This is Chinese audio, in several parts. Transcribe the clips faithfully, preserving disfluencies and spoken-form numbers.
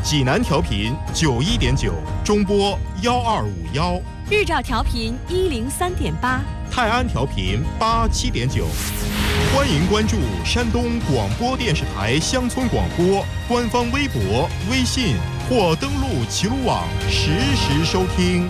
济南调频九一点九，中波幺二五幺， 日照调频一零三点八， 泰安调频八七点九。欢迎关注山东广播电视台乡村广播官方微博、微信或登录齐鲁网实时收听。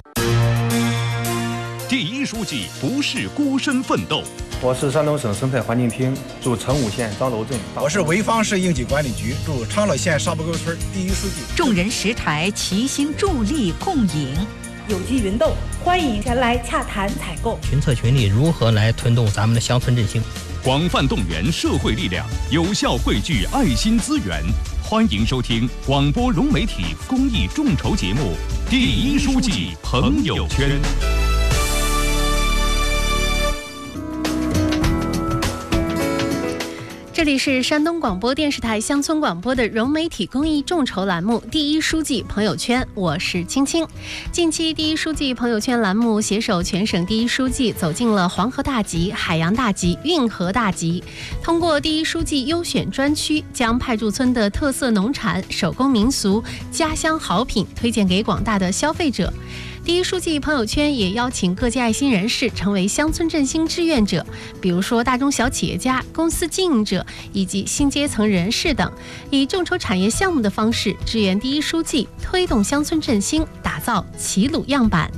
第一书记不是孤身奋斗。 我是山东省生态环境厅驻成武县张楼镇。 我是潍坊市应急管理局驻昌乐县沙坡沟村第一书记。 众人拾柴，齐心助力共赢。 有机云豆，欢迎前来洽谈采购。 群策群力，如何来推动咱们的乡村振兴？ 广泛动员社会力量，有效汇聚爱心资源。欢迎收听广播融媒体公益众筹节目《第一书记朋友圈》。 这里是山东广播电视台乡村广播的融媒体公益众筹栏目《第一书记朋友圈》，我是青青。近期第一书记朋友圈栏目携手全省第一书记走进了黄河大集、海洋大集、运河大集，通过第一书记优选专区，将派驻村的特色农产、手工民俗、家乡好品推荐给广大的消费者。第一书记朋友圈也邀请各界爱心人士成为乡村振兴志愿者，比如说大中小企业家、公司经营者以及新阶层人士等，以众筹产业项目的方式支援第一书记，推动乡村振兴，打造齐鲁样板。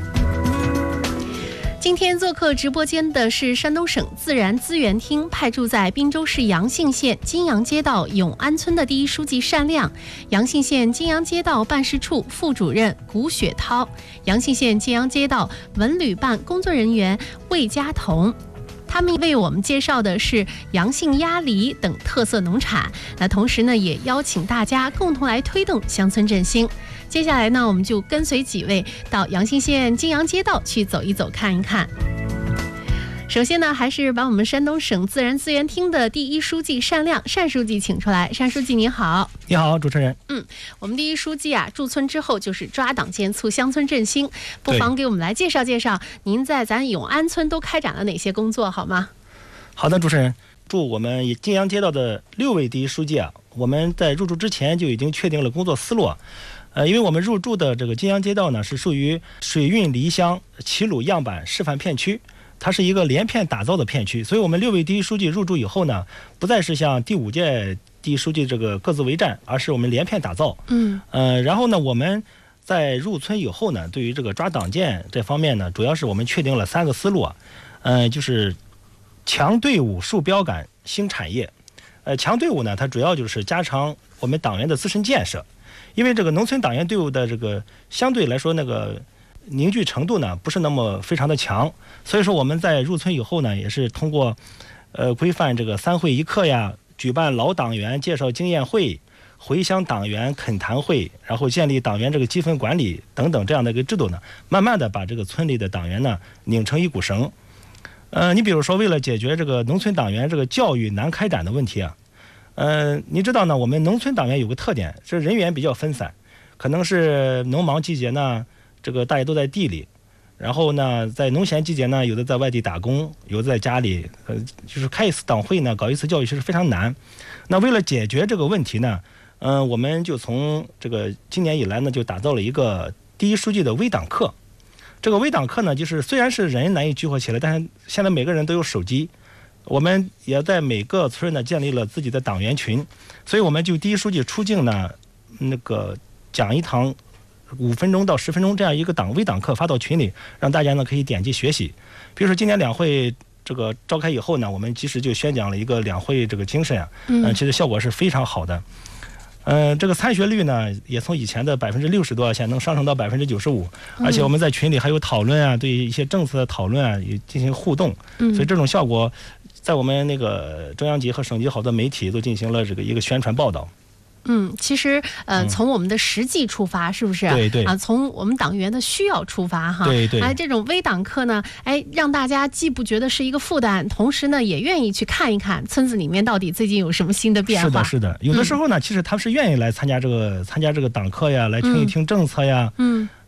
今天做客直播间的是山东省自然资源厅派驻在滨州市阳信县金阳街道永安村的第一书记单亮，阳信县金阳街道办事处副主任谷雪涛，阳信县金阳街道文旅办工作人员魏家彤。他们为我们介绍的是阳信鸭梨等特色农产，那同时呢，也邀请大家共同来推动乡村振兴。接下来呢，我们就跟随几位到阳信县金阳街道去走一走、看一看。首先呢，还是把我们山东省自然资源厅的第一书记单亮单书记请出来。单书记你好。 你好，主持人。 嗯，我们第一书记啊，驻村之后就是抓党建促乡村振兴，不妨给我们来介绍介绍您在咱永安村都开展了哪些工作，好吗？ 好的，主持人。驻我们金阳街道的六位第一书记啊，我们在入驻之前就已经确定了工作思路。呃，因为我们入驻的这个金阳街道呢，是属于水运离乡齐鲁样板示范片区。它是一个连片打造的片区，所以我们六位第一书记入驻以后呢，不再是像第五届第一书记这个各自为战，而是我们连片打造。 嗯， 呃，然后呢，我们在入村以后呢，对于这个抓党建这方面呢，主要是我们确定了三个思路啊，呃，就是强队伍、树标杆、新产业。呃，强队伍呢，它主要就是加强我们党员的自身建设，因为这个农村党员队伍的这个相对来说那个凝聚程度呢不是那么非常的强，所以说我们在入村以后呢，也是通过呃规范这个三会一课呀，举办老党员介绍经验会、回乡党员恳谈会，然后建立党员这个积分管理等等这样的一个制度呢，慢慢的把这个村里的党员呢拧成一股绳。呃，你比如说为了解决这个农村党员这个教育难开展的问题啊，呃，你知道呢，我们农村党员有个特点，是人员比较分散，可能是农忙季节呢，这个大家都在地里，然后呢，在农闲季节呢，有的在外地打工，有的在家里，呃，就是开一次党会呢，搞一次教育是非常难。那为了解决这个问题呢，嗯、呃，我们就从这个今年以来呢，就打造了一个第一书记的微党课。这个微党课呢，就是虽然是人难以聚合起来，但是现在每个人都有手机，我们也在每个村呢建立了自己的党员群，所以我们就第一书记出境呢，那个讲一堂五分钟到十分钟这样一个党微党课发到群里，让大家呢可以点击学习。比如说今年两会这个召开以后呢，我们及时就宣讲了一个两会这个精神啊，嗯、呃，其实效果是非常好的。呃，这个参学率呢，也从以前的百分之六十多，现在能上升到百分之九十五，而且我们在群里还有讨论啊，对一些政策的讨论啊，也进行互动，所以这种效果，在我们那个中央级和省级好多媒体都进行了这个一个宣传报道。 嗯，其实呃，从我们的实际出发，是不是？ 对对啊，从我们党员的需要出发哈。 对对。 哎，这种微党课呢，哎，让大家既不觉得是一个负担，同时呢，也愿意去看一看村子里面到底最近有什么新的变化。 是的，是的。有的时候呢，嗯、其实他们是愿意来参加这个参加这个党课呀，来听一听政策呀。 嗯。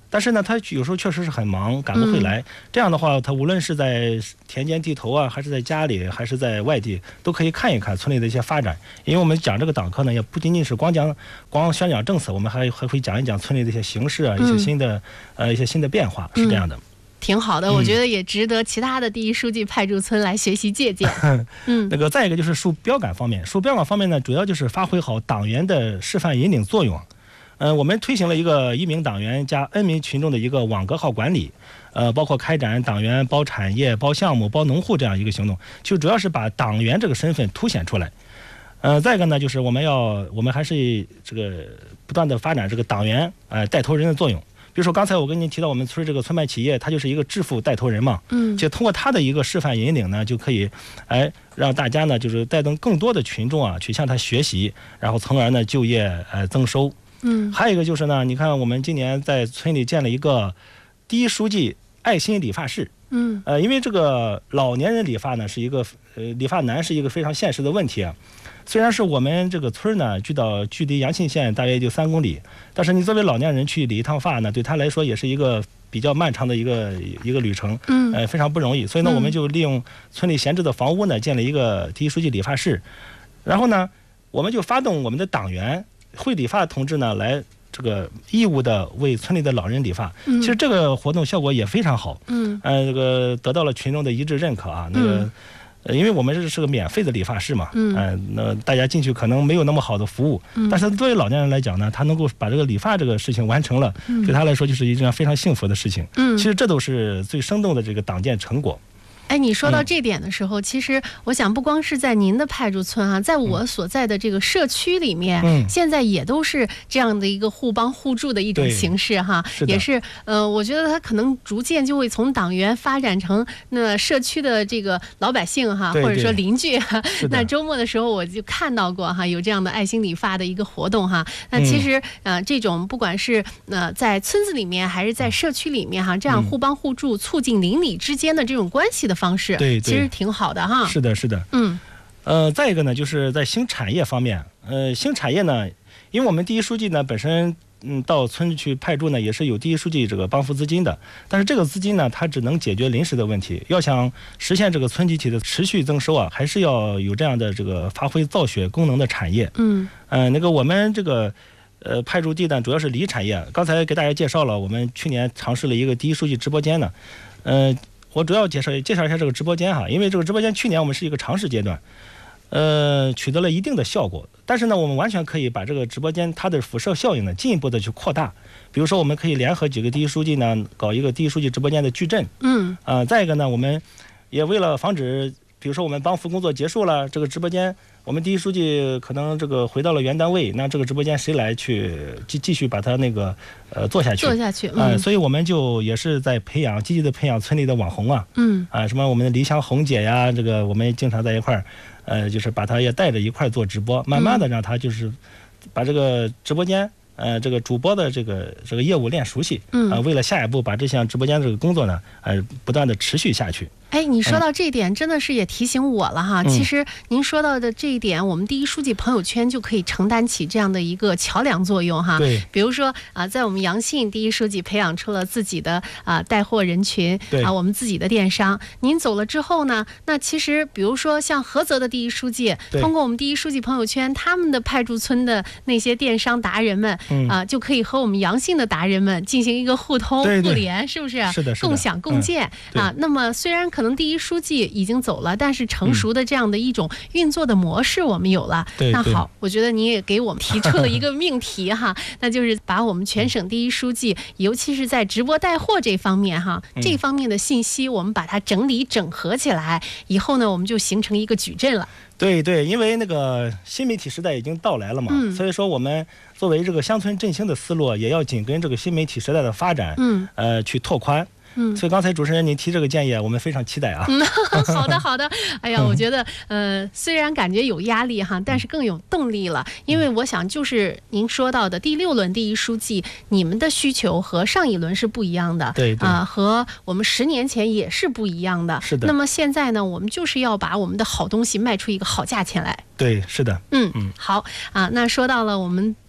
但是呢，他有时候确实是很忙，赶不回来。嗯、这样的话，他无论是在田间地头啊，还是在家里，还是在外地，都可以看一看村里的一些发展。因为我们讲这个党课呢，也不仅仅是光讲光宣讲政策，我们还还会讲一讲村里的一些形势啊，一些新的、嗯、呃一些新的变化，是这样的。嗯挺好的，我觉得也值得其他的第一书记派驻村来学习借鉴。 嗯，那个再一个就是树标杆方面，树标杆方面呢，主要就是发挥好党员的示范引领作用。嗯、呃，我们推行了一个一名党员加 N 名群众的一个网格号管理，呃，包括开展党员包产业、包项目、包农户这样一个行动，就主要是把党员这个身份凸显出来。呃，再一个呢，就是我们要我们还是这个不断的发展这个党员呃带头人的作用。比如说刚才我跟您提到我们村这个村办企业，它就是一个致富带头人嘛，嗯，就通过他的一个示范引领呢，就可以，哎，让大家呢就是带动更多的群众啊去向他学习，然后从而呢就业呃增收，嗯，还有一个就是呢，你看我们今年在村里建了一个第一书记爱心理发室，嗯，呃，因为这个老年人理发呢是一个呃理发难是一个非常现实的问题啊。虽然是我们这个村呢，距到距离阳信县大约就三公里，但是你作为老年人去理一趟发呢，对他来说也是一个比较漫长的一个一个旅程，嗯，呃，非常不容易。所以呢，我们就利用村里闲置的房屋呢，建了一个第一书记理发室，然后呢，我们就发动我们的党员会理发的同志呢，来这个义务的为村里的老人理发。嗯，其实这个活动效果也非常好，嗯，呃，这个得到了群众的一致认可啊，那个。嗯因为我们这是个免费的理发室嘛，嗯、呃，那大家进去可能没有那么好的服务，嗯、但是作为老年人来讲呢，他能够把这个理发这个事情完成了，嗯、对他来说就是一件非常幸福的事情。嗯，其实这都是最生动的这个党建成果。 哎，你说到这点的时候，嗯、其实我想，不光是在您的派驻村啊，在我所在的这个社区里面，嗯、现在也都是这样的一个互帮互助的一种形式哈。是也是呃，我觉得它可能逐渐就会从党员发展成那社区的这个老百姓哈，或者说邻居哈。那周末的时候我就看到过哈，有这样的爱心理发的一个活动哈。那其实、嗯、呃，这种不管是呃在村子里面还是在社区里面哈，这样互帮互助、促进邻里之间的这种关系的方式，对，其实挺好的哈。 是的，是的，嗯，呃，再一个呢，就是在新产业方面，呃，新产业呢，因为我们第一书记呢本身，嗯，到村去派驻呢，也是有第一书记这个帮扶资金的，但是这个资金呢，它只能解决临时的问题，要想实现这个村集体的持续增收啊，还是要有这样的这个发挥造血功能的产业。嗯，呃，那个我们这个。呃，派驻地呢主要是梨产业。刚才给大家介绍了，我们去年尝试了一个第一书记直播间呢。呃，我主要介绍介绍一下这个直播间哈，因为这个直播间去年我们是一个尝试阶段，呃，取得了一定的效果。但是呢，我们完全可以把这个直播间它的辐射效应呢进一步的去扩大。比如说，我们可以联合几个第一书记呢，搞一个第一书记直播间的矩阵。嗯。呃，再一个呢，我们也为了防止，比如说我们帮扶工作结束了，这个直播间。我们第一书记可能这个回到了原单位，那这个直播间谁来去继继续把它那个呃做下去？ 做下去， 嗯、呃，所以我们就也是在培养，积极的培养村里的网红啊，嗯，啊、呃，什么我们的梨香红姐呀，这个我们经常在一块儿，呃，就是把她也带着一块儿做直播，慢慢的让她就是把这个直播间。呃，这个主播的这个这个业务练熟悉，嗯，呃，为了下一步把这项直播间这个工作呢，呃，不断的持续下去。 哎，你说到这一点，真的是也提醒我了哈。嗯、其实您说到的这一点，我们第一书记朋友圈就可以承担起这样的一个桥梁作用哈。对。比如说啊、呃，在我们阳信，第一书记培养出了自己的啊、呃、带货人群，啊、呃，我们自己的电商。您走了之后呢，那其实比如说像菏泽的第一书记，通过我们第一书记朋友圈，他们的派驻村的那些电商达人们。嗯啊，就可以和我们阳信的达人们进行一个互通互联，是不是？ 是的，是的， 共享共建、嗯、啊。那么虽然可能第一书记已经走了，但是成熟的这样的一种运作的模式我们有了。嗯、那好，我觉得你也给我们提出了一个命题哈，那就是把我们全省第一书记，尤其是在直播带货这方面哈，嗯、这方面的信息我们把它整理整合起来，以后呢，我们就形成一个矩阵了。 对对，因为那个新媒体时代已经到来了嘛，嗯、所以说我们作为这个乡村振兴的思路，也要紧跟这个新媒体时代的发展，嗯，呃，去拓宽。嗯，所以刚才主持人您提这个建议，我们非常期待啊。 嗯，好的好的。哎呀，我觉得呃，虽然感觉有压力哈，但是更有动力了，因为我想就是您说到的第六轮第一书记，你们的需求和上一轮是不一样的，对啊、呃，和我们十年前也是不一样的。是的。那么现在呢，我们就是要把我们的好东西卖出一个好价钱来。 对，是的。 嗯嗯，好啊。那说到了我们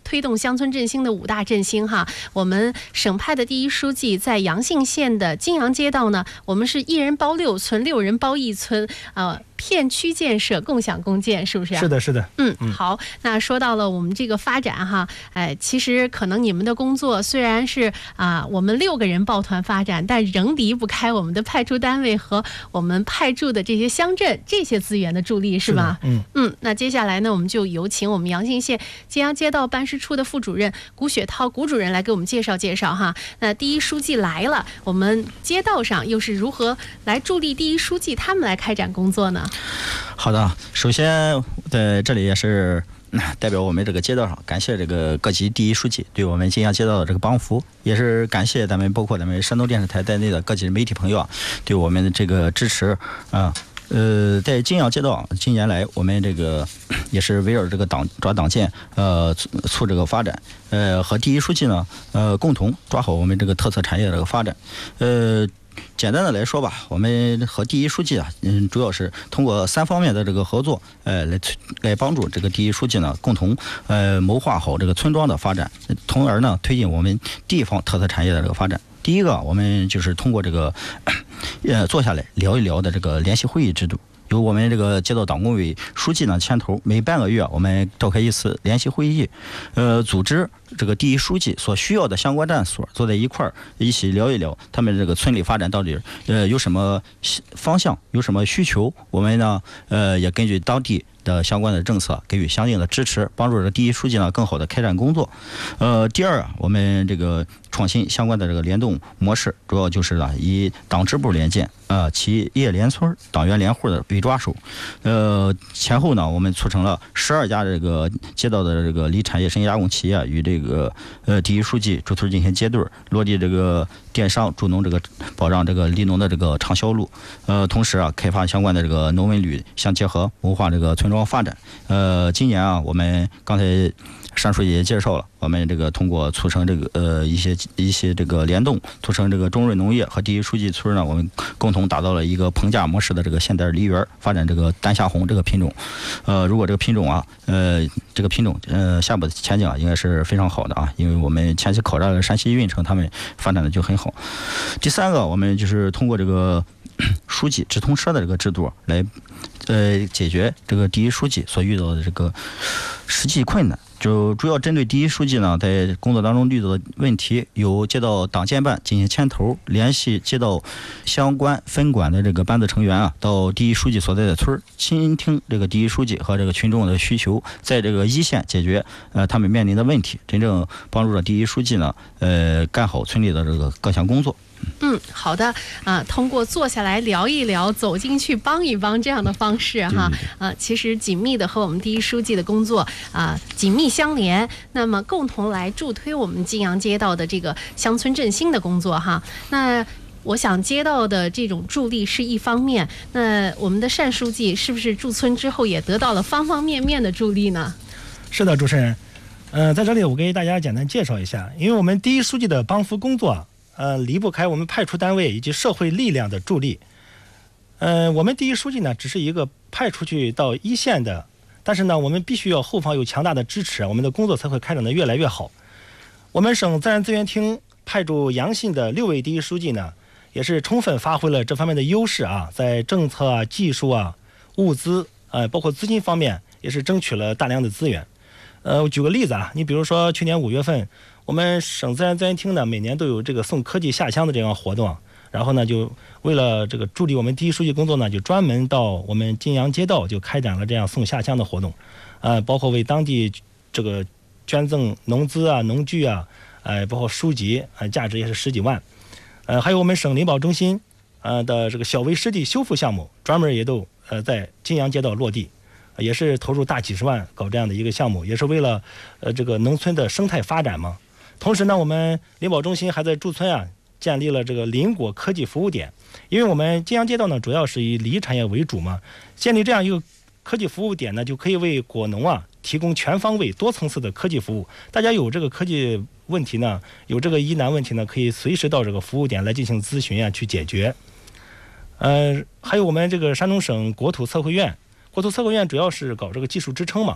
推动乡村振兴的五大振兴哈。我们省派的第一书记在阳信县的金阳街道呢，我们是一人包六村，六人包一村，呃。片区建设共享共建，是不是、啊？ 是的，是的。 嗯，好。那说到了我们这个发展哈，哎，其实可能你们的工作虽然是啊、呃，我们六个人抱团发展，但仍离不开我们的派出单位和我们派驻的这些乡镇这些资源的助力，是吧？ 是嗯嗯。那接下来呢，我们就有请我们阳信县金阳街道办事处的副主任谷雪涛谷主任来给我们介绍介绍哈。那第一书记来了，我们街道上又是如何来助力第一书记他们来开展工作呢？ 好的，首先在这里也是代表我们这个街道上感谢这个各级第一书记对我们金阳街道的这个帮扶，也是感谢咱们包括咱们山东电视台在内的各级媒体朋友啊对我们的这个支持啊。呃，在金阳街道近年来，我们这个也是围绕这个党抓党建，呃，促这个发展，呃，和第一书记呢，呃，共同抓好我们这个特色产业的这个发展，呃。简单的来说吧，我们和第一书记啊，嗯，主要是通过三方面的这个合作，呃，来来帮助这个第一书记呢，共同呃谋划好这个村庄的发展，从而呢推进我们地方特色产业的这个发展。第一个，我们就是通过这个呃坐下来聊一聊的这个联席会议制度。由我们这个街道党工委书记呢牵头，每半个月我们召开一次联席会议，呃，组织这个第一书记所需要的相关站所坐在一块儿，一起聊一聊他们这个村里发展到底呃有什么方向，有什么需求，我们呢呃也根据当地的相关的政策给予相应的支持，帮助这个第一书记呢更好的开展工作。呃，第二啊，我们这个创新相关的这个联动模式，主要就是呢以党支部联建、呃企业联村、党员联户的为抓手。呃，前后呢，我们促成了十二家这个街道的这个离产业深加工企业与这个呃第一书记驻村进行接对，落地这个电商助农这个保障这个离农的这个畅销路。呃，同时啊，开发相关的这个农文旅相结合，谋划这个村庄发展。呃，今年啊，我们刚才单书记也介绍了，我们这个通过促成这个呃一些一些这个联动，促成这个中润农业和第一书记村呢，我们共同打造了一个棚架模式的这个现代梨园，发展这个丹霞红这个品种。呃，如果这个品种啊，呃，这个品种呃下步的前景啊，应该是非常好的啊，因为我们前期考察了山西运城，他们发展的就很好。第三个，我们就是通过这个书记直通车的这个制度来呃解决这个第一书记所遇到的这个实际困难。就主要针对第一书记呢，在工作当中遇到的问题，由街道党建办进行牵头，联系街道相关分管的这个班子成员啊，到第一书记所在的村，倾听这个第一书记和这个群众的需求，在这个一线解决呃他们面临的问题，真正帮助了第一书记呢，呃干好村里的这个各项工作。 嗯，好的啊，通过坐下来聊一聊，走进去帮一帮这样的方式哈，啊，其实紧密的和我们第一书记的工作啊紧密相连，那么共同来助推我们金阳街道的这个乡村振兴的工作哈。那我想街道的这种助力是一方面，那我们的单书记是不是驻村之后也得到了方方面面的助力呢？ 是的，主持人，呃，在这里我给大家简单介绍一下，因为我们第一书记的帮扶工作呃，离不开我们派出单位以及社会力量的助力。呃，我们第一书记呢，只是一个派出去到一线的，但是呢，我们必须要后方有强大的支持，我们的工作才会开展的越来越好。我们省自然资源厅派驻阳信的六位第一书记呢，也是充分发挥了这方面的优势啊，在政策啊、技术啊、物资呃，包括资金方面，也是争取了大量的资源。呃，我举个例子啊，你比如说去年五月份。我们省自然资源厅呢，每年都有这个送科技下乡的这样活动，然后呢，就为了这个助力我们第一书记工作呢，就专门到我们金阳街道就开展了这样送下乡的活动，呃，包括为当地这个捐赠农资啊、农具啊，呃，包括书籍，呃，价值也是十几万，呃，还有我们省林保中心呃的这个小围湿地修复项目，专门也都呃在金阳街道落地。也是投入大几十万搞这样的一个项目，也是为了呃这个农村的生态发展嘛。同时呢，我们林保中心还在驻村啊建立了这个林果科技服务点，因为我们金阳街道呢主要是以梨产业为主嘛，建立这样一个科技服务点呢，就可以为果农啊提供全方位多层次的科技服务。大家有这个科技问题呢，有这个疑难问题呢，可以随时到这个服务点来进行咨询啊，去解决。呃，还有我们这个山东省国土测绘院，国土测绘院主要是搞这个技术支撑嘛。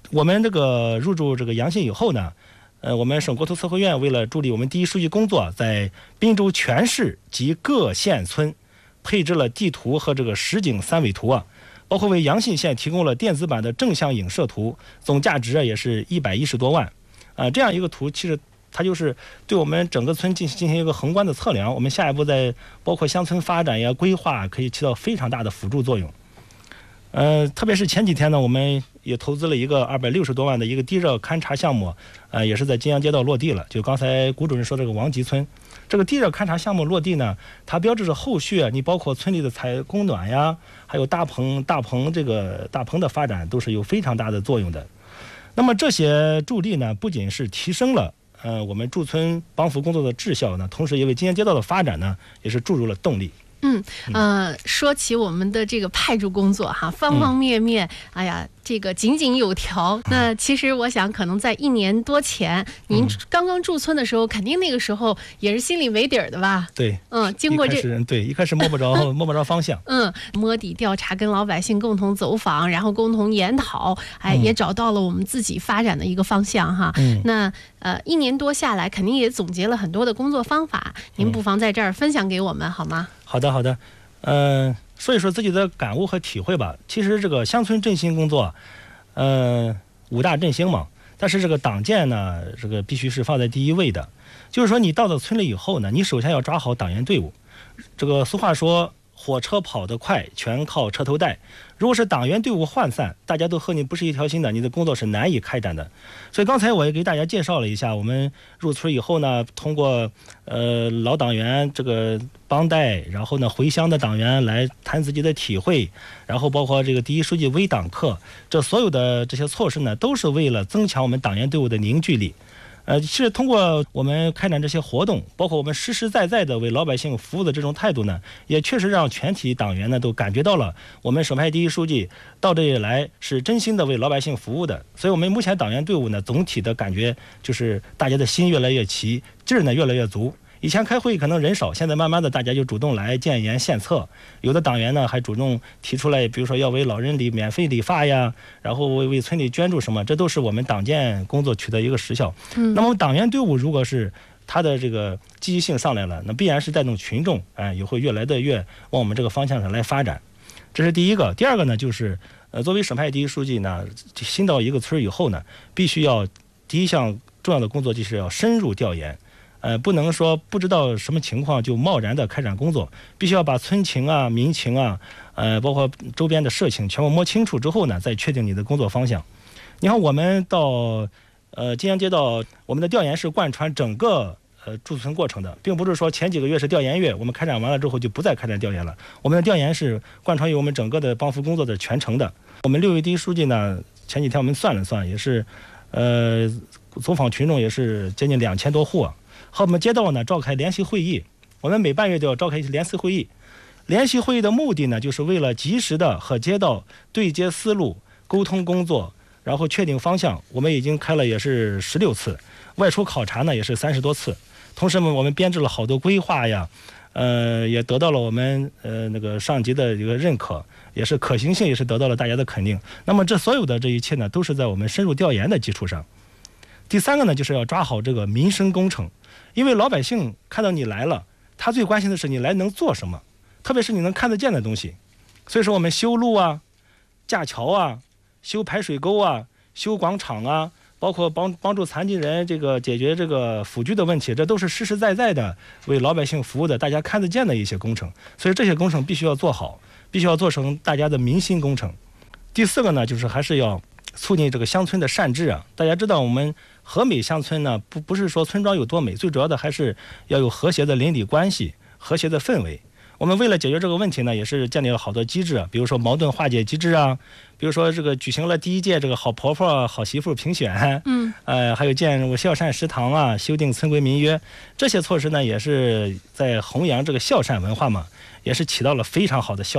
我们这个入驻这个阳信以后呢，呃，我们省国土测绘院为了助力我们第一书记工作，在滨州全市及各县村配置了地图和这个实景三维图啊，包括为阳信县提供了电子版的正向影摄图，总价值啊也是一百一十多万。啊、呃，这样一个图其实它就是对我们整个村进行进行一个宏观的测量，我们下一步在包括乡村发展呀、规划，可以起到非常大的辅助作用。呃，特别是前几天呢，我们也投资了一个二百六十多万的一个地热勘察项目，呃，也是在金阳街道落地了。就刚才谷主任说这个王集村，这个地热勘察项目落地呢，它标志着后续啊，你包括村里的采供暖呀，还有大棚大棚这个大棚的发展，都是有非常大的作用的。那么这些助力呢，不仅是提升了呃我们驻村帮扶工作的质效呢，同时也为金阳街道的发展呢，也是注入了动力。 嗯，呃，说起我们的这个派驻工作哈，方方面面，嗯、哎呀，这个井井有条。那其实我想，可能在一年多前，您刚刚驻村的时候，肯定那个时候也是心里没底儿的吧？ 对， 嗯，经过这， 对，一开始摸不着摸不着方向。 嗯，摸底调查，跟老百姓共同走访，然后共同研讨，哎，嗯、也找到了我们自己发展的一个方向哈。嗯、那呃，一年多下来，肯定也总结了很多的工作方法，您不妨在这儿分享给我们好吗？ 好的，好的，嗯、呃，说一说自己的感悟和体会吧。其实这个乡村振兴工作，呃，五大振兴嘛，但是这个党建呢，这个必须是放在第一位的。就是说，你到了村里以后呢，你首先要抓好党员队伍。这个俗话说，火车跑得快，全靠车头带。如果是党员队伍涣散，大家都和你不是一条心的，你的工作是难以开展的。所以刚才我也给大家介绍了一下，我们入村以后呢，通过呃老党员这个帮带，然后呢回乡的党员来谈自己的体会，然后包括这个第一书记微党课，这所有的这些措施呢，都是为了增强我们党员队伍的凝聚力。呃，是通过我们开展这些活动，包括我们实实在在的为老百姓服务的这种态度呢，也确实让全体党员呢都感觉到了我们省派第一书记到这里来是真心的为老百姓服务的。所以我们目前党员队伍呢，总体的感觉就是大家的心越来越齐，劲儿呢越来越足。以前开会可能人少，现在慢慢的大家就主动来建言献策，有的党员呢还主动提出来，比如说要为老人理免费理发呀，然后为为村里捐助什么，这都是我们党建工作取得一个实效。嗯，那么党员队伍如果是他的这个积极性上来了，那必然是带动群众，哎，也会越来的越往我们这个方向上来发展。这是第一个。第二个呢，就是呃，作为省派第一书记呢，新到一个村以后呢，必须要第一项重要的工作就是要深入调研。呃，不能说不知道什么情况就贸然的开展工作，必须要把村情啊、民情啊，呃，包括周边的社情全部摸清楚之后呢，再确定你的工作方向。你看，我们到呃金阳街道，我们的调研是贯穿整个呃驻村过程的，并不是说前几个月是调研月，我们开展完了之后就不再开展调研了。我们的调研是贯穿于我们整个的帮扶工作的全程的。我们六位第一书记呢，前几天我们算了算，也是呃走访群众也是接近两千多户啊。和我们街道呢召开联席会议，我们每半月都要召开一次联席会议。联席会议的目的呢，就是为了及时的和街道对接思路、沟通工作，然后确定方向。我们已经开了也是十六次，外出考察呢也是三十多次。同时呢，我们编制了好多规划呀，呃，也得到了我们呃那个上级的一个认可，也是可行性也是得到了大家的肯定。那么这所有的这一切呢，都是在我们深入调研的基础上。第三个呢，就是要抓好这个民生工程。因为老百姓看到你来了，他最关心的是你来能做什么，特别是你能看得见的东西。所以说我们修路啊、架桥啊、修排水沟啊、修广场啊，包括帮帮助残疾人这个解决这个辅具的问题，这都是实实在在的为老百姓服务的，大家看得见的一些工程。所以这些工程必须要做好，必须要做成大家的民心工程。第四个呢，就是还是要促进这个乡村的善治啊。大家知道我们和美乡村呢，不不是说村庄有多美，最主要的还是要有和谐的邻里关系、和谐的氛围。我们为了解决这个问题呢，也是建立了好多机制啊，比如说矛盾化解机制啊，比如说这个举行了第一届这个好婆婆、好媳妇评选，嗯，呃，还有建孝善食堂啊，修订村规民约，这些措施呢，也是在弘扬这个孝善文化嘛，也是起到了非常好的效果。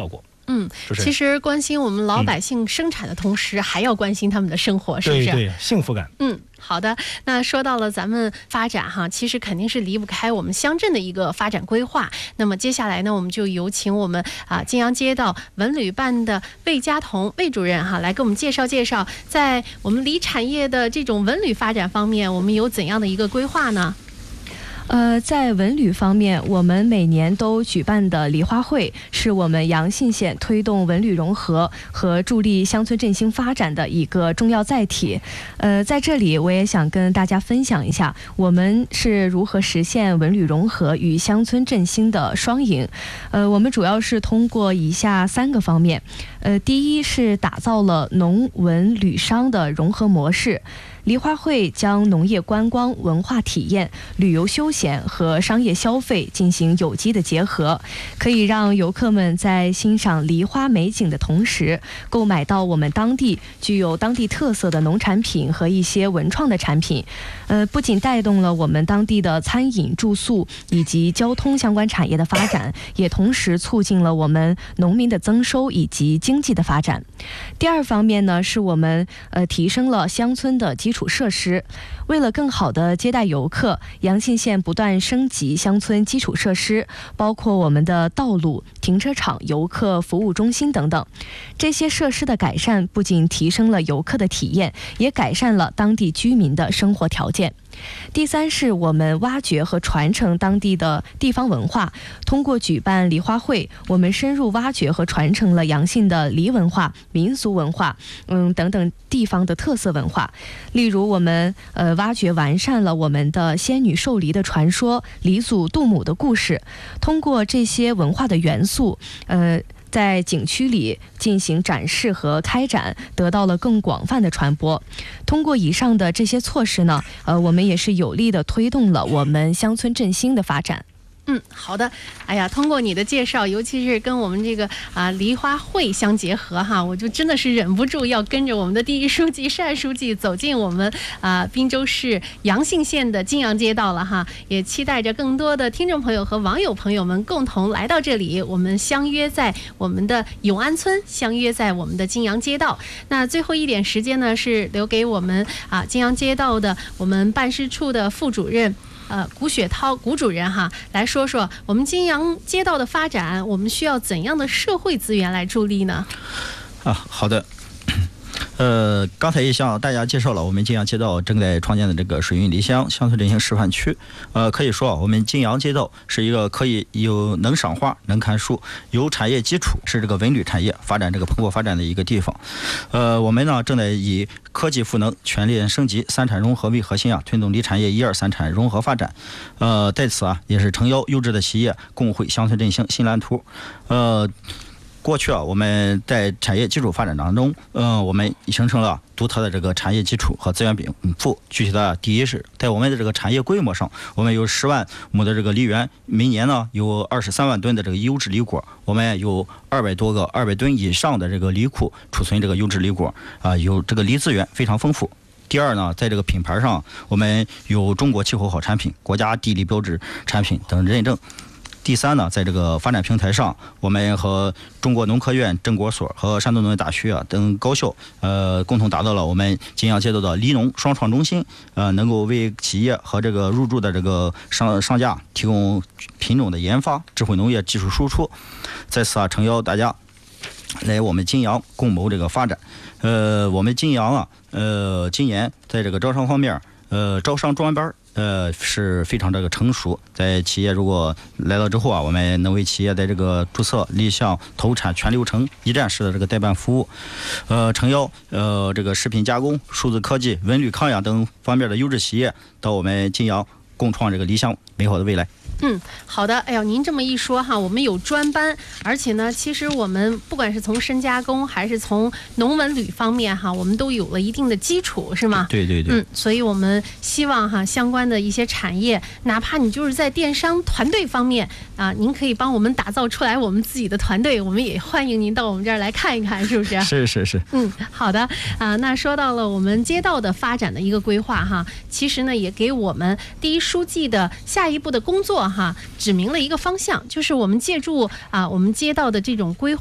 嗯，其实关心我们老百姓生产的同时，嗯、还要关心他们的生活，是不是？ 对对，幸福感。 嗯，好的。那说到了咱们发展哈，其实肯定是离不开我们乡镇的一个发展规划。那么接下来呢，我们就有请我们啊金阳街道文旅办的魏家彤魏主任哈，来给我们介绍介绍，在我们离产业的这种文旅发展方面，我们有怎样的一个规划呢？ 呃，在文旅方面，我们每年都举办的梨花会是我们阳信县推动文旅融合和助力乡村振兴发展的一个重要载体。呃，在这里我也想跟大家分享一下，我们是如何实现文旅融合与乡村振兴的双赢。呃，我们主要是通过以下三个方面。呃，第一是打造了农文旅商的融合模式。梨花会将农业观光、文化体验、旅游休闲和商业消费进行有机的结合，可以让游客们在欣赏梨花美景的同时，购买到我们当地具有当地特色的农产品和一些文创的产品。呃，不仅带动了我们当地的餐饮、住宿以及交通相关产业的发展，也同时促进了我们农民的增收以及经济的发展。第二方面呢，是我们呃提升了乡村的基础设施。为了更好的接待游客，阳信县不断升级乡村基础设施，包括我们的道路、停车场、游客服务中心等等。这些设施的改善不仅提升了游客的体验，也改善了当地居民的生活条件。第三是我们挖掘和传承当地的地方文化，通过举办梨花会，我们深入挖掘和传承了阳信的梨文化、民俗文化，嗯等等地方的特色文化。例如，我们呃挖掘完善了我们的仙女授梨的传说、梨祖杜母的故事，通过这些文化的元素，呃。在景区里进行展示和开展，得到了更广泛的传播。通过以上的这些措施呢，呃，我们也是有力的推动了我们乡村振兴的发展。 嗯，好的。哎呀，通过你的介绍，尤其是跟我们这个啊梨花会相结合哈，我就真的是忍不住要跟着我们的第一书记单书记走进我们啊滨州市阳信县的金阳街道了哈。也期待着更多的听众朋友和网友朋友们共同来到这里，我们相约在我们的永安村，相约在我们的金阳街道。那最后一点时间呢，是留给我们啊金阳街道的我们办事处的副主任。呃，古雪涛，古主任哈，来说说我们金阳街道的发展，我们需要怎样的社会资源来助力呢？ 啊，好的。呃，刚才也向大家介绍了我们金阳街道正在创建的这个水运梨乡乡村振兴示范区。呃，可以说我们金阳街道是一个可以有能赏花、能看树、有产业基础，是这个文旅产业发展这个蓬勃发展的一个地方。呃，我们呢正在以科技赋能、全链升级、三产融合为核心啊，推动梨产业一二三产融合发展。呃，在此啊，也是诚邀优质的企业共绘乡村振兴新蓝图。呃。过去啊，我们在产业基础发展当中，嗯、呃，我们形成了独特的这个产业基础和资源禀赋。具体的第一是在我们的这个产业规模上，我们有十万亩的这个梨园，每年呢有二十三万吨的这个优质梨果，我们有二百多个二百吨以上的这个梨库储存这个优质梨果啊、呃，有这个梨资源非常丰富。第二呢，在这个品牌上，我们有中国气候好产品、国家地理标志产品等认证。第三呢，在这个发展平台上，我们和中国农科院、正果所和山东农业大学啊等高校，呃，共同打造了我们金阳街道的梨农双创中心，呃，能够为企业和这个入驻的这个商商家提供品种的研发、智慧农业技术输出。在此啊，诚邀大家来我们金阳共谋这个发展。呃，我们金阳啊，呃，今年在这个招商方面，呃，招商专班。呃，是非常这个成熟。在企业如果来到之后啊，我们能为企业在这个注册、立项、投产全流程一站式的这个代办服务。呃，诚邀呃这个食品加工、数字科技、文旅康养等方面的优质企业到我们金阳共创这个理想美好的未来。 嗯，好的。哎呦，您这么一说哈，我们有专班，而且呢，其实我们不管是从深加工还是从农文旅方面哈，我们都有了一定的基础，是吗？ 对对对。 嗯，所以我们希望哈，相关的一些产业，哪怕你就是在电商团队方面啊，您可以帮我们打造出来我们自己的团队，我们也欢迎您到我们这儿来看一看，是不是？ 是是是。 嗯，好的啊。那说到了我们街道的发展的一个规划哈，其实呢，也给我们第一书记的下一步的工作哈，指明了一个方向，就是我们借助啊我们街道的这种规划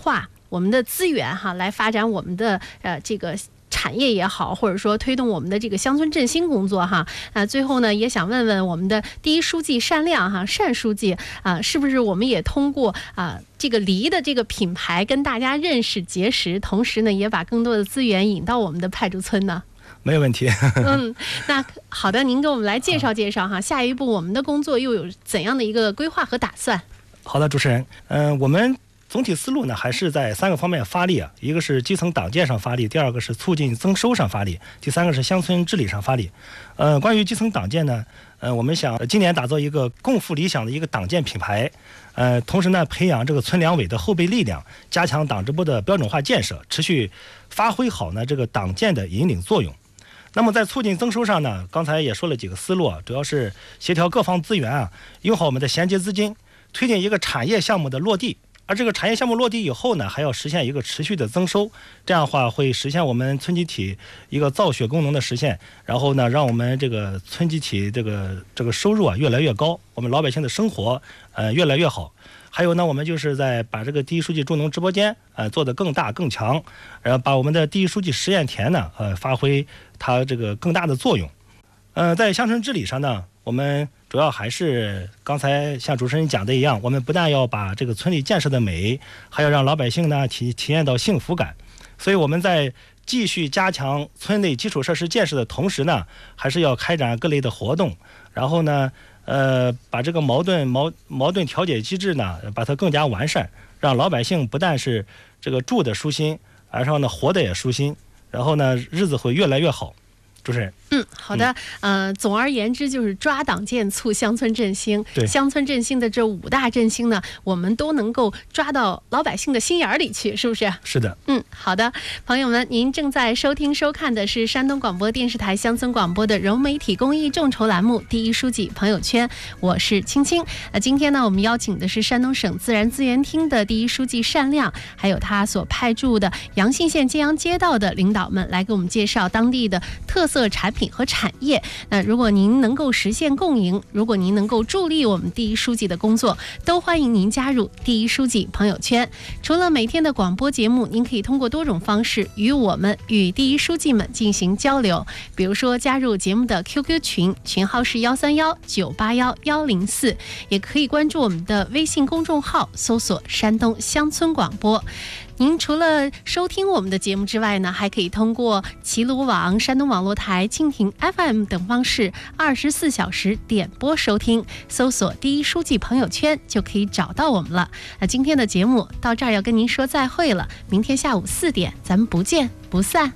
我们的资源哈，来发展我们的呃这个产业也好，或者说推动我们的这个乡村振兴工作哈。啊，最后呢，也想问问我们的第一书记单亮哈，单书记啊，是不是我们也通过啊这个梨的这个品牌跟大家认识结识，同时呢，也把更多的资源引到我们的派驻村呢？ 没有问题。 嗯，那好的，您给我们来介绍介绍哈，下一步我们的工作又有怎样的一个规划和打算？ 好的，主持人，嗯、呃，我们总体思路呢，还是在三个方面发力啊，一个是基层党建上发力，第二个是促进增收上发力，第三个是乡村治理上发力。呃，关于基层党建呢，呃，我们想今年打造一个共赴理想的一个党建品牌，呃，同时呢，培养这个村两委的后备力量，加强党支部的标准化建设，持续发挥好呢这个党建的引领作用。那么在促进增收上呢，刚才也说了几个思路啊，主要是协调各方资源啊，用好我们的衔接资金，推进一个产业项目的落地。而这个产业项目落地以后呢，还要实现一个持续的增收，这样的话会实现我们村集体一个造血功能的实现，然后呢，让我们这个村集体这个这个收入啊越来越高，我们老百姓的生活呃越来越好。还有呢，我们就是在把这个第一书记助农直播间呃做得更大更强，然后把我们的第一书记实验田呢呃发挥它这个更大的作用。呃，在乡村治理上呢，我们主要还是刚才像主持人讲的一样，我们不但要把这个村里建设的美，还要让老百姓呢体体验到幸福感。所以我们在继续加强村内基础设施建设的同时呢，还是要开展各类的活动，然后呢，呃，把这个矛盾矛矛盾调解机制呢，把它更加完善，让老百姓不但是这个住的舒心，然后呢活的也舒心，然后呢日子会越来越好。主持人， 嗯，好的，嗯、呃，总而言之就是抓党建促乡村振兴， 对， 乡村振兴的这五大振兴呢，我们都能够抓到老百姓的心眼里去，是不是？ 是的， 嗯，好的，朋友们，您正在收听收看的是山东广播电视台乡村广播的融媒体公益众筹栏目《第一书记朋友圈》，我是青青。那今天呢，我们邀请的是山东省自然资源厅的第一书记单亮，还有他所派驻的阳信县揭阳街道的领导们，来给我们介绍当地的特色产品和产业。那如果您能够实现共赢，如果您能够助力我们第一书记的工作，都欢迎您加入第一书记朋友圈。除了每天的广播节目，您可以通过多种方式与我们与第一书记们进行交流，比如说加入节目的 Q Q 群，群号是幺三幺九八幺幺零四，也可以关注我们的微信公众号，搜索山东乡村广播。您除了收听我们的节目之外呢，还可以通过齐鲁网、山东网络台、蜻蜓 F M 等方式二十四小时点播收听，搜索第一书记朋友圈就可以找到我们了。那今天的节目到这儿要跟您说再会了，明天下午四点咱们不见不散。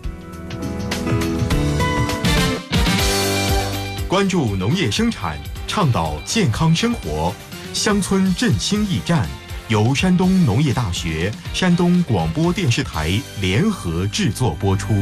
关注农业生产，倡导健康生活，乡村振兴驿站由山东农业大学、山东广播电视台联合制作播出。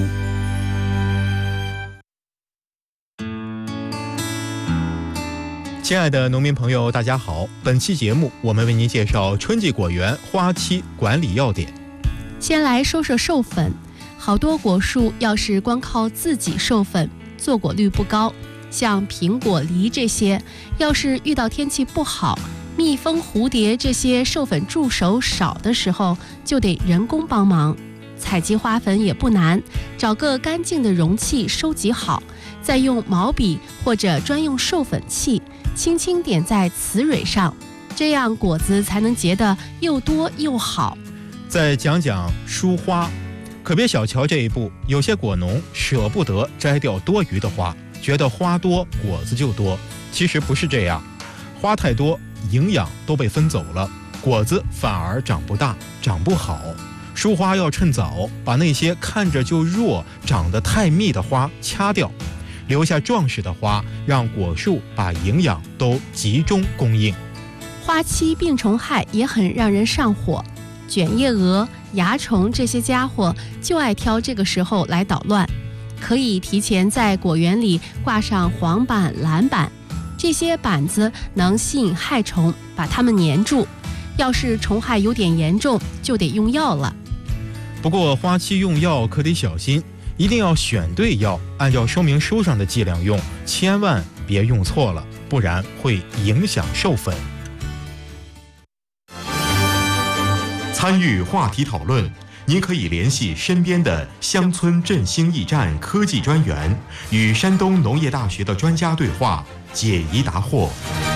亲爱的农民朋友，大家好！本期节目我们为您介绍春季果园花期管理要点。 先来说说授粉，好多果树要是光靠自己授粉，坐果率不高。像苹果、梨这些，要是遇到天气不好，蜜蜂、蝴蝶这些授粉助手少的时候，就得人工帮忙。采集花粉也不难，找个干净的容器收集好，再用毛笔或者专用授粉器轻轻点在雌蕊上，这样果子才能结得又多又好。 再讲讲疏花，可别小瞧这一步，有些果农舍不得摘掉多余的花，觉得花多果子就多，其实不是这样，花太多营养都被分走了，果子反而长不大，长不好。疏花要趁早，把那些看着就弱、长得太密的花掐掉，留下壮实的花，让果树把营养都集中供应。 花期病虫害也很让人上火，卷叶蛾、蚜虫这些家伙就爱挑这个时候来捣乱。可以提前在果园里挂上黄板、蓝板，这些板子能吸引害虫，把它们粘住。要是虫害有点严重，就得用药了。 不过花期用药可得小心，一定要选对药，按照说明书上的剂量用，千万别用错了，不然会影响授粉。 参与话题讨论，您可以联系身边的乡村振兴驿站科技专员，与山东农业大学的专家对话，解疑答惑。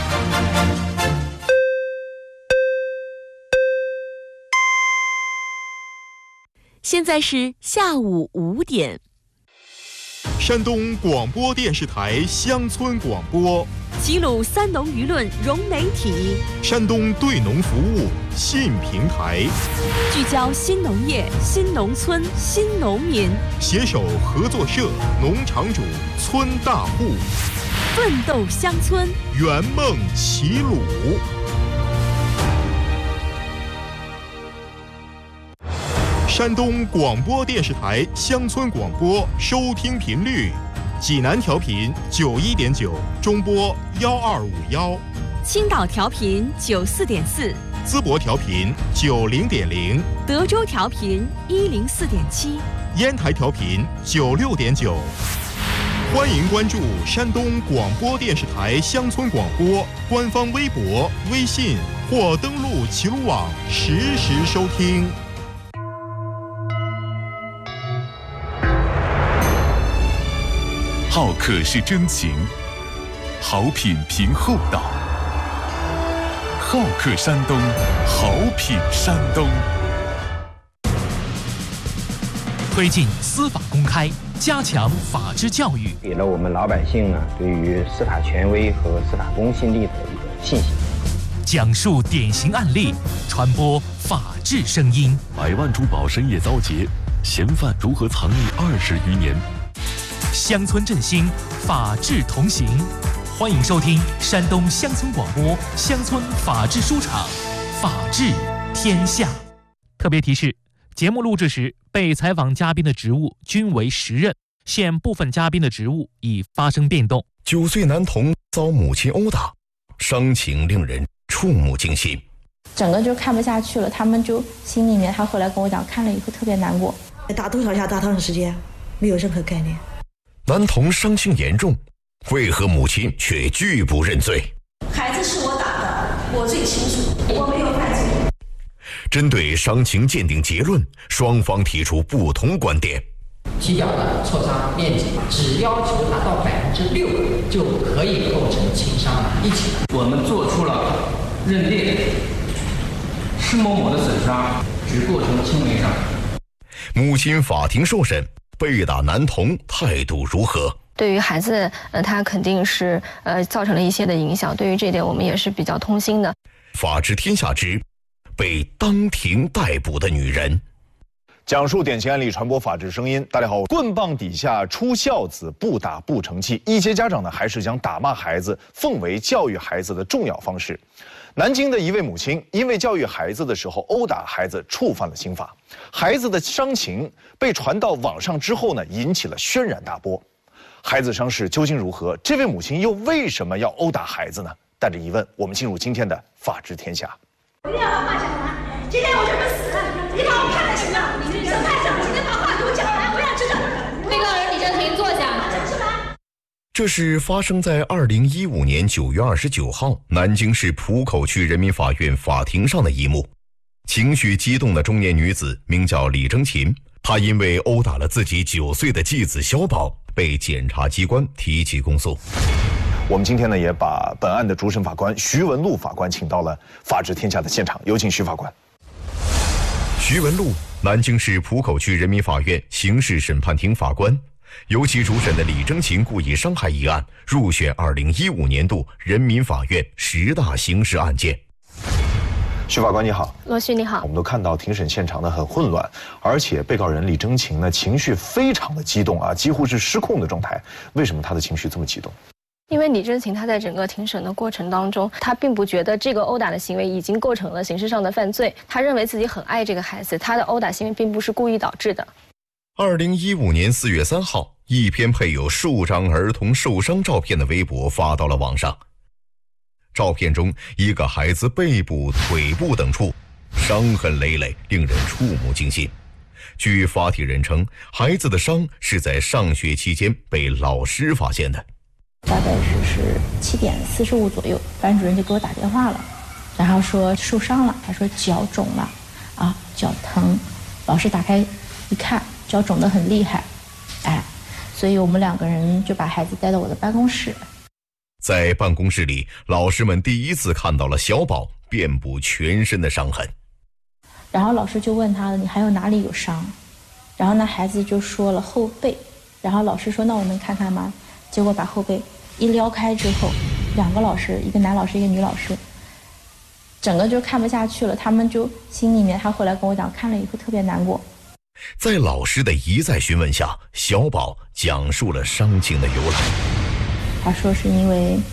现在是下午五点。 山东广播电视台乡村广播， 齐鲁三农舆论融媒体， 山东对农服务新平台， 聚焦新农业、新农村、新农民， 携手合作社、农场主、村大户， 奋斗乡村， 圆梦齐鲁。山东广播电视台乡村广播收听频率：济南调频九一点九，中波幺二五幺； 青岛调频九四点四， 淄博调频九零点零， 德州调频一零四点七， 烟台调频九六点九。欢迎关注山东广播电视台乡村广播官方微博、微信或登录齐鲁网实时收听。 好客是真情，好品凭厚道。好客山东，好品山东。 推进司法公开，加强法治教育， 给了我们老百姓呢对于司法权威和司法公信力的一个信心。 讲述典型案例，传播法治声音。 百万珠宝深夜遭劫，嫌犯如何藏匿二十余年？ 乡村振兴，法治同行。欢迎收听山东乡村广播乡村法治书场，法治天下。特别提示：节目录制时，被采访嘉宾的职务均为实任，现部分嘉宾的职务已发生变动。 九岁男童遭母亲殴打，伤情令人触目惊心。 整个就看不下去了，他们就心里面，他后来跟我讲，看了以后特别难过。 打多少下，打多长时间，没有任何概念。 男童伤情严重，为何母亲却拒不认罪？ 孩子是我打的，我最清楚，我没有犯罪。 针对伤情鉴定结论，双方提出不同观点。 踢脚的挫伤面积只要求达到百分之六，就可以构成轻伤一级。 我们做出了认定，施某某的损伤只构成轻微伤。 母亲法庭受审。被打男童态度如何？ 对于孩子，呃，他肯定是呃造成了一些的影响。对于这点，我们也是比较痛心的。 法治天下之被当庭逮捕的女人， 讲述典型案例，传播法治声音。大家好，棍棒底下出孝子，不打不成器。一些家长呢，还是将打骂孩子奉为教育孩子的重要方式。南京的一位母亲因为教育孩子的时候殴打孩子，触犯了刑法。孩子的伤情被传到网上之后呢，引起了轩然大波。孩子伤势究竟如何？这位母亲又为什么要殴打孩子呢？带着疑问，我们进入今天的法治天下。 我一定要把话讲完，今天我就是死了，你把我看得行了。审判长，今天把话给我讲完，我想知道。 被告人李正廷坐下。 这是发生在二零一五年九月二十九号南京市浦口区人民法院法庭上的一幕。情绪激动的中年女子名叫李征勤，她因为殴打了自己九岁的继子小宝，被检察机关提起公诉。 我们今天呢，也把本案的主审法官徐文禄法官请到了法治天下的现场，有请徐法官。 徐文禄，南京市浦口区人民法院刑事审判庭法官。由其主审的李征勤故意伤害一案入选二零一五年度人民法院十大刑事案件。 徐法官你好。 罗旭你好。 我们都看到庭审现场呢很混乱，而且被告人李征勤呢情绪非常的激动啊，几乎是失控的状态。为什么他的情绪这么激动？ 因为李征勤他在整个庭审的过程当中，他并不觉得这个殴打的行为已经构成了刑事上的犯罪，他认为自己很爱这个孩子，他的殴打行为并不是故意导致的。 二零一五年四月三号，一篇配有数张儿童受伤照片的微博发到了网上。照片中，一个孩子背部、腿部等处伤痕累累，令人触目惊心。据发帖人称，孩子的伤是在上学期间被老师发现的。 大概是是七点四十五左右，班主任就给我打电话了，然后说受伤了，他说脚肿了，啊， 脚疼，老师打开一看，脚肿得很厉害，哎，所以我们两个人就把孩子带到我的办公室。 在办公室里，老师们第一次看到了小宝遍布全身的伤痕。 然后老师就问他了：“你还有哪里有伤？”然后那孩子就说了后背。然后老师说：“那我能看看吗？”结果把后背一撩开之后，两个老师，一个男老师，一个女老师，整个就看不下去了。他们就心里面，他后来跟我讲，看了以后特别难过。 在老师的一再询问下，小宝讲述了伤情的由来。 他说是因为